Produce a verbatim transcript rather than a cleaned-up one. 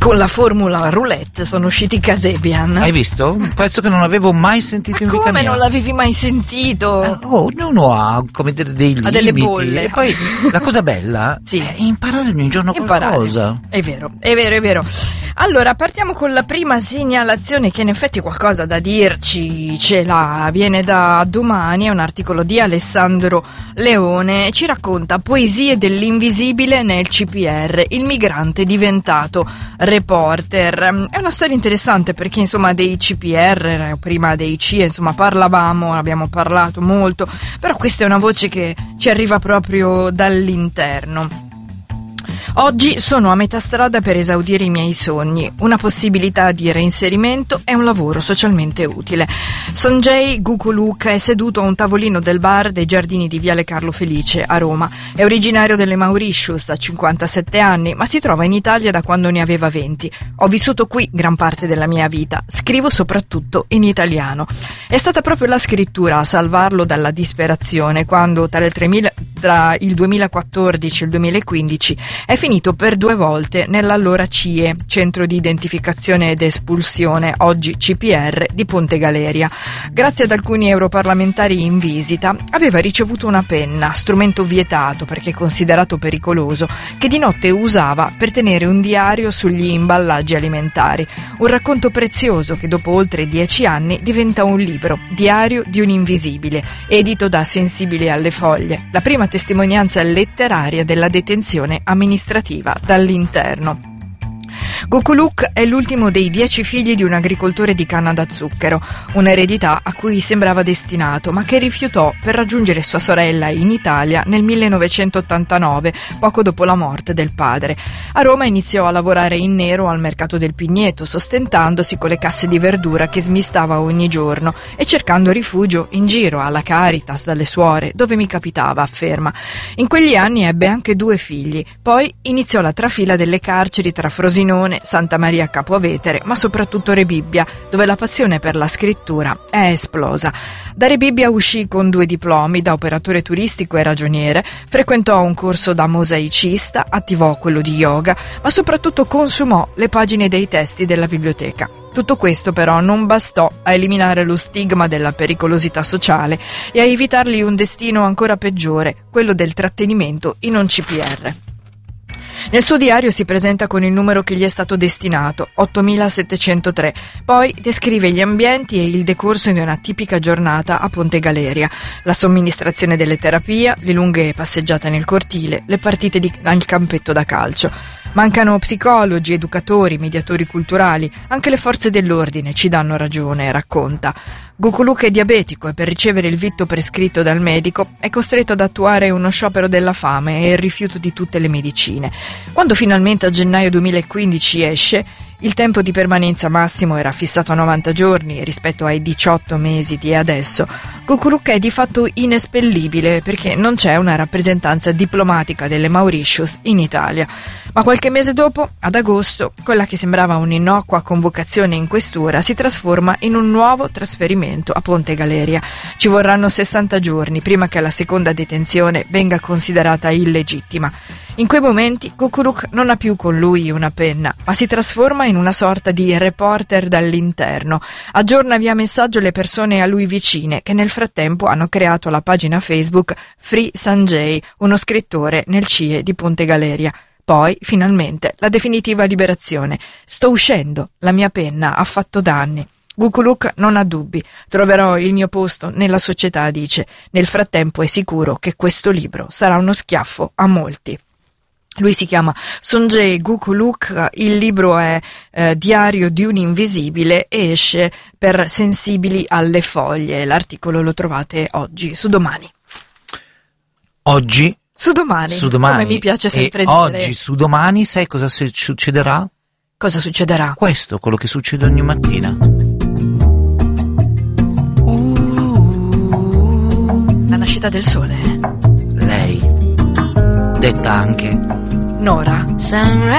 Con la formula roulette sono usciti i Kasabian. Hai visto? Un pezzo che non avevo mai sentito Ma in vita come mia. non l'avevi mai sentito? Eh, oh, ognuno ha, come dire, dei Ha limiti. delle bolle. E poi la cosa bella Sì. è imparare ogni giorno Imparare. qualcosa. È vero, è vero, è vero. Allora, partiamo con la prima segnalazione che in effetti qualcosa da dirci ce l'ha. Viene da Domani, è un articolo di Alessandro Leone e ci racconta poesie dell'invisibile nel C P R, il migrante diventato reporter. È una storia interessante perché insomma dei C P R, prima dei C I E, insomma parlavamo, abbiamo parlato molto, però questa è una voce che ci arriva proprio dall'interno. Oggi sono a metà strada per esaudire i miei sogni, una possibilità di reinserimento e un lavoro socialmente utile. Sonjay Gukuluk è seduto a un tavolino del bar dei giardini di Viale Carlo Felice a Roma. È originario delle Mauritius, ha cinquantasette anni, ma si trova in Italia da quando ne aveva venti. Ho vissuto qui gran parte della mia vita, scrivo soprattutto in italiano. È stata proprio la scrittura a salvarlo dalla disperazione quando tra il, tremila, tra il duemilaquattordici e il duemilaquindici è finito per due volte nell'allora C I E, Centro di Identificazione ed Espulsione, oggi C P R, di Ponte Galeria. Grazie ad alcuni europarlamentari in visita, aveva ricevuto una penna, strumento vietato perché considerato pericoloso, che di notte usava per tenere un diario sugli imballaggi alimentari. Un racconto prezioso che dopo oltre dieci anni diventa un libro, Diario di un invisibile, edito da Sensibili alle Foglie, la prima testimonianza letteraria della detenzione amministrativa dall'interno. Gukuluk è l'ultimo dei dieci figli di un agricoltore di canna da zucchero, un'eredità a cui sembrava destinato, ma che rifiutò per raggiungere sua sorella in Italia nel millenovecentottantanove, poco dopo la morte del padre. A Roma iniziò a lavorare in nero al mercato del Pigneto, sostentandosi con le casse di verdura che smistava ogni giorno e cercando rifugio in giro alla Caritas dalle suore, dove mi capitava, afferma. In quegli anni ebbe anche due figli, poi iniziò la trafila delle carceri tra Frosinone, Santa Maria Capua Vetere, ma soprattutto Rebibbia, dove la passione per la scrittura è esplosa. Da Rebibbia uscì con due diplomi, da operatore turistico e ragioniere, frequentò un corso da mosaicista, attivò quello di yoga, ma soprattutto consumò le pagine dei testi della biblioteca. Tutto questo però non bastò a eliminare lo stigma della pericolosità sociale e a evitargli un destino ancora peggiore, quello del trattenimento in un C P R. Nel suo diario si presenta con il numero che gli è stato destinato, ottomilasettecentotre. Poi descrive gli ambienti e il decorso di una tipica giornata a Ponte Galeria, la somministrazione delle terapie, le lunghe passeggiate nel cortile, le partite di, al campetto da calcio. Mancano psicologi, educatori, mediatori culturali, anche le forze dell'ordine ci danno ragione, racconta. Gukuluk è diabetico e per ricevere il vitto prescritto dal medico è costretto ad attuare uno sciopero della fame e il rifiuto di tutte le medicine. Quando finalmente a gennaio duemilaquindici esce, il tempo di permanenza massimo era fissato a novanta giorni rispetto ai diciotto mesi di adesso. Gukuluk è di fatto inespellibile perché non c'è una rappresentanza diplomatica delle Mauritius in Italia. Ma qualche mese dopo, ad agosto, quella che sembrava un'innocua convocazione in questura si trasforma in un nuovo trasferimento a Ponte Galeria. Ci vorranno sessanta giorni prima che la seconda detenzione venga considerata illegittima. In quei momenti Gukuluk non ha più con lui una penna, ma si trasforma in una sorta di reporter dall'interno. Aggiorna via messaggio le persone a lui vicine, che nel frattempo hanno creato la pagina Facebook Free Sonjay, uno scrittore nel C I E di Ponte Galeria. Poi, finalmente, la definitiva liberazione. Sto uscendo, la mia penna ha fatto danni. Gukuluk non ha dubbi, troverò il mio posto nella società, dice. Nel frattempo è sicuro che questo libro sarà uno schiaffo a molti. Lui si chiama Sonjay Gukuluk, il libro è eh, Diario di un invisibile e esce per Sensibili alle Foglie. L'articolo lo trovate oggi su Domani. Oggi? Su Domani, su Domani. Come mi piace sempre e dire. Oggi su Domani sai cosa succederà? Cosa succederà? Questo, quello che succede ogni mattina. La nascita del sole. Lei, detta anche Nora. Sunrise.